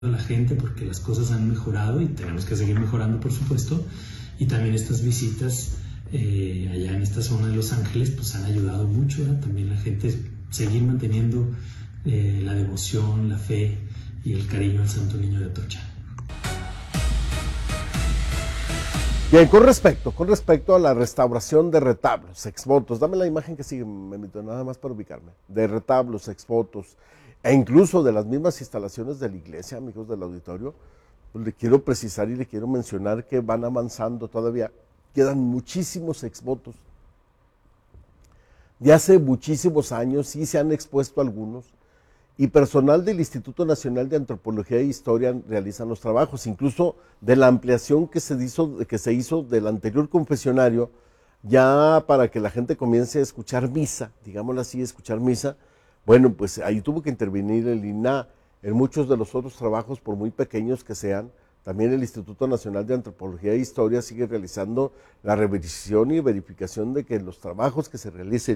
a la gente porque las cosas han mejorado y tenemos que seguir mejorando, por supuesto, y también estas visitas allá en esta zona de Los Ángeles pues han ayudado mucho, ¿verdad? También la gente seguir manteniendo la devoción, la fe y el cariño al Santo Niño de Atocha. Bien, con respecto a la restauración de retablos, exvotos, dame la imagen que sigue, Memito, nada más para ubicarme, de retablos, exvotos, e incluso de las mismas instalaciones de la iglesia, amigos del auditorio, pues le quiero precisar y le quiero mencionar que van avanzando todavía, quedan muchísimos exvotos. De hace muchísimos años sí se han expuesto algunos, y personal del Instituto Nacional de Antropología e Historia realizan los trabajos, incluso de la ampliación que se hizo del anterior confesionario, ya para que la gente comience a escuchar misa, digámoslo así, escuchar misa. Bueno, pues ahí tuvo que intervenir el INAH. En muchos de los otros trabajos, por muy pequeños que sean, también el Instituto Nacional de Antropología e Historia sigue realizando la revisión y verificación de que los trabajos que se realicen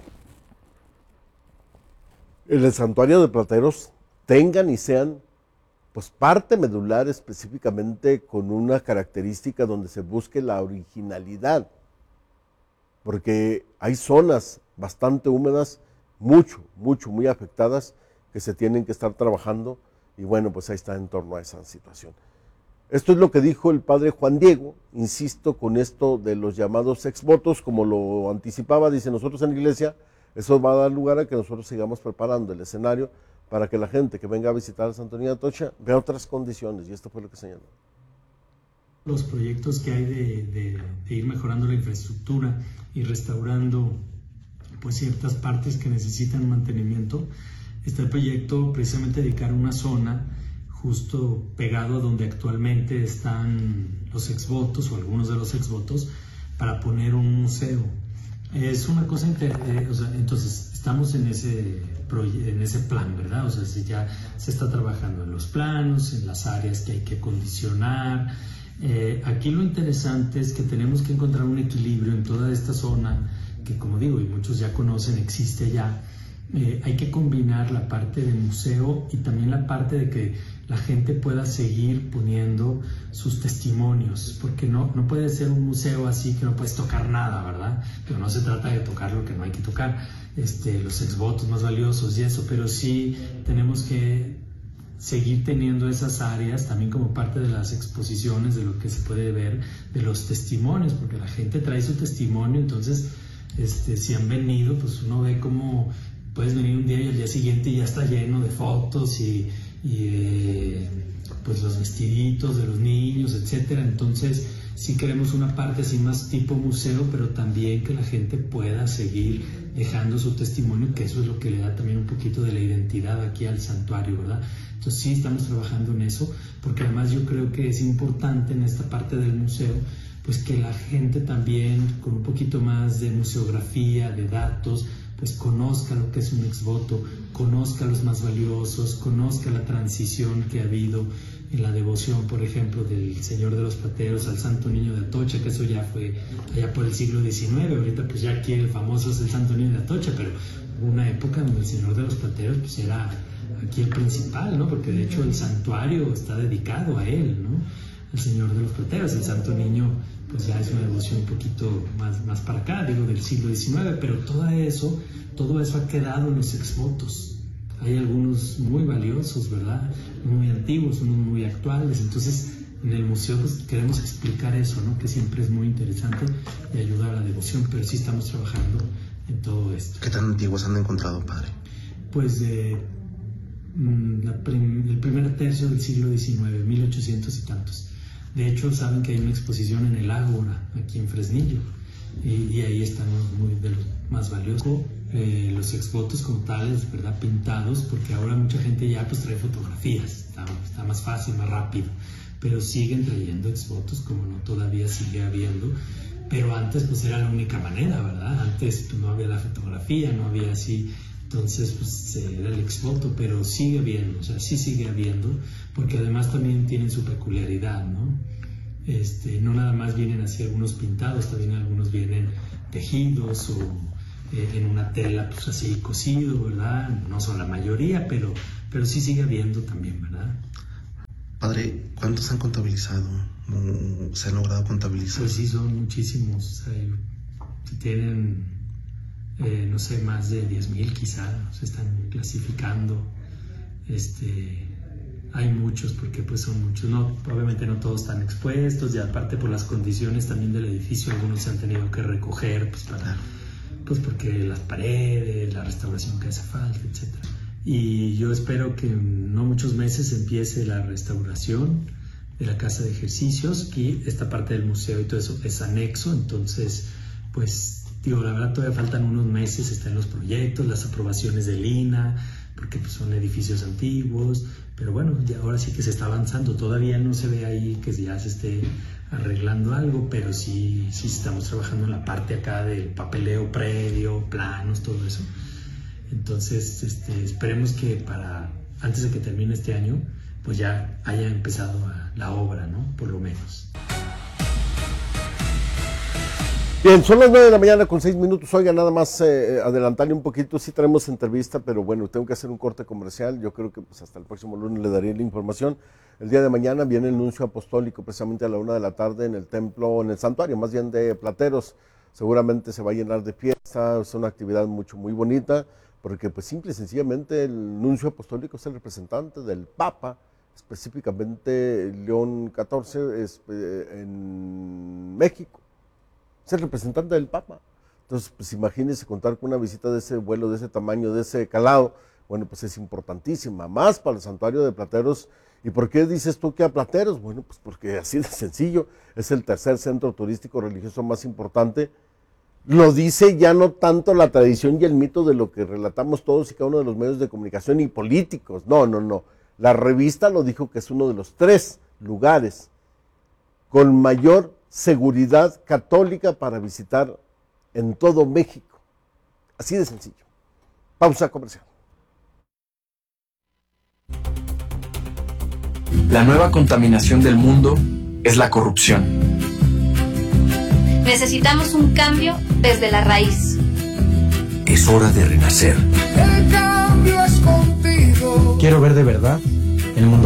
en el Santuario de Plateros tengan y sean pues parte medular, específicamente con una característica donde se busque la originalidad, porque hay zonas bastante húmedas, muy afectadas, que se tienen que estar trabajando, y bueno, pues ahí está en torno a esa situación. Esto es lo que dijo el padre Juan Diego, insisto, con esto de los llamados exvotos, como lo anticipaba, dice, nosotros en la iglesia, eso va a dar lugar a que nosotros sigamos preparando el escenario para que la gente que venga a visitar a Santo Niño de Atocha vea otras condiciones, y esto fue lo que señaló. Los proyectos que hay de ir mejorando la infraestructura y restaurando pues ciertas partes que necesitan mantenimiento, está el proyecto precisamente dedicar una zona justo pegado a donde actualmente están los exvotos o algunos de los exvotos para poner un museo. Es una cosa, entonces estamos en ese plan, ¿verdad? O sea, ya se está trabajando en los planos, en las áreas que hay que acondicionar. Aquí lo interesante es que tenemos que encontrar un equilibrio en toda esta zona, que como digo, y muchos ya conocen, existe ya. Hay que combinar la parte del museo y también la parte de que la gente pueda seguir poniendo sus testimonios, porque no puede ser un museo así que no puedes tocar nada, ¿verdad? Pero no se trata de tocar lo que no hay que tocar, los exvotos más valiosos y eso, pero sí tenemos que seguir teniendo esas áreas también como parte de las exposiciones, de lo que se puede ver, de los testimonios, porque la gente trae su testimonio, entonces si han venido, pues uno ve cómo puedes venir un día y al día siguiente ya está lleno de fotos y pues los vestiditos de los niños, etcétera. Entonces sí queremos una parte así más tipo museo, pero también que la gente pueda seguir dejando su testimonio, que eso es lo que le da también un poquito de la identidad aquí al santuario, ¿verdad? Entonces sí estamos trabajando en eso, porque además yo creo que es importante en esta parte del museo pues que la gente también con un poquito más de museografía, de datos, pues conozca lo que es un exvoto, conozca los más valiosos, conozca la transición que ha habido en la devoción, por ejemplo, del Señor de los Plateros al Santo Niño de Atocha, que eso ya fue allá por el siglo XIX, ahorita pues ya aquí el famoso es el Santo Niño de Atocha, pero hubo una época donde el Señor de los Plateros pues era aquí el principal, ¿no? Porque de hecho el santuario está dedicado a él, ¿no? El Señor de los Plateros, el Santo Niño pues ya es una devoción un poquito más para acá, digo del siglo XIX, pero todo eso ha quedado en los exvotos. Hay algunos muy valiosos, ¿verdad? Muy antiguos, unos muy actuales. Entonces, en el museo pues, queremos explicar eso, ¿no? Que siempre es muy interesante y ayuda a la devoción, pero sí estamos trabajando en todo esto. ¿Qué tan antiguos han encontrado, padre? Pues el primer tercio del siglo XIX, 1800 y tantos. De hecho, saben que hay una exposición en el Ágora, aquí en Fresnillo, y ahí están muy de los más valiosos. Los exvotos como tales, ¿verdad? Pintados, porque ahora mucha gente ya pues trae fotografías, está más fácil, más rápido, pero siguen trayendo exvotos, como no todavía sigue habiendo, pero antes pues era la única manera, ¿verdad? Antes pues, no había la fotografía, no había así, entonces pues era el exvoto, pero sigue habiendo, o sea, sí sigue habiendo, porque además también tienen su peculiaridad, ¿no? No nada más vienen así algunos pintados, también algunos vienen tejidos o en una tela pues así cosido, ¿verdad? No son la mayoría, pero sí sigue habiendo también, ¿verdad? Padre, ¿cuántos han contabilizado? ¿Se han logrado contabilizar? Pues sí, son muchísimos. Tienen, no sé, más de 10,000 quizá, se están clasificando. Hay muchos, porque pues son muchos. No, obviamente no todos están expuestos, y aparte por las condiciones también del edificio, algunos se han tenido que recoger, pues porque las paredes, la restauración que hace falta, etc. Y yo espero que en no muchos meses empiece la restauración de la casa de ejercicios, y esta parte del museo y todo eso es anexo. Entonces, pues digo, la verdad todavía faltan unos meses, están los proyectos, las aprobaciones del INAH, porque pues, son edificios antiguos, pero bueno, ya ahora sí que se está avanzando. Todavía no se ve ahí que ya se esté arreglando algo, pero sí estamos trabajando en la parte acá del papeleo previo, planos, todo eso. Entonces, esperemos que antes de que termine este año, pues ya haya empezado la obra, ¿no? Por lo menos. Bien, son las 9 de la mañana con 6 minutos. Oiga, nada más adelantarle un poquito. Sí traemos entrevista, pero bueno, tengo que hacer un corte comercial. Yo creo que pues, hasta el próximo lunes le daré la información. El día de mañana viene el nuncio apostólico precisamente a la 1 de la tarde en el templo, en el santuario, más bien de Plateros. Seguramente se va a llenar de fiesta, es una actividad muy bonita, porque pues simple y sencillamente el nuncio apostólico es el representante del Papa, específicamente León XIV en México. Es el representante del Papa. Entonces, pues imagínense contar con una visita de ese vuelo, de ese tamaño, de ese calado. Bueno, pues es importantísima, más para el santuario de Plateros. ¿Y por qué dices tú que a Plateros? Bueno, pues porque así de sencillo, es el tercer centro turístico religioso más importante. Lo dice ya no tanto la tradición y el mito de lo que relatamos todos y cada uno de los medios de comunicación y políticos. No. La revista lo dijo que es uno de los 3 lugares con mayor seguridad católica para visitar en todo México. Así de sencillo. Pausa comercial. La nueva contaminación del mundo es la corrupción. Necesitamos un cambio desde la raíz. Es hora de renacer. El cambio es contigo. Quiero ver de verdad el mundo